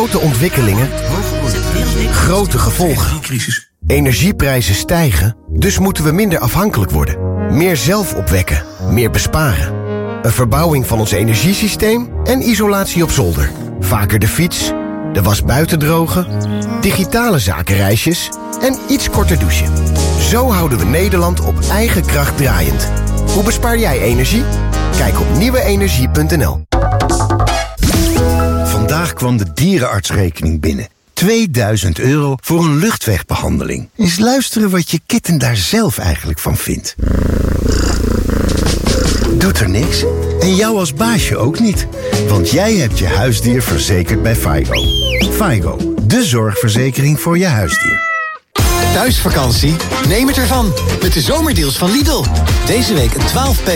Grote ontwikkelingen, grote gevolgen. Energieprijzen stijgen, dus moeten we minder afhankelijk worden. Meer zelf opwekken, meer besparen. Een verbouwing van ons energiesysteem en isolatie op zolder. Vaker de fiets, de was buiten drogen, digitale zakenreisjes en iets korter douchen. Zo houden we Nederland op eigen kracht draaiend. Hoe bespaar jij energie? Kijk op nieuweenergie.nl. Vandaag kwam de dierenartsrekening binnen. 2000 euro voor een luchtwegbehandeling. Eens luisteren wat je kitten daar zelf eigenlijk van vindt. Doet er niks? En jou als baasje ook niet. Want jij hebt je huisdier verzekerd bij FIGO. FIGO, de zorgverzekering voor je huisdier. Thuisvakantie? Neem het ervan. Met de zomerdeals van Lidl. Deze week een 12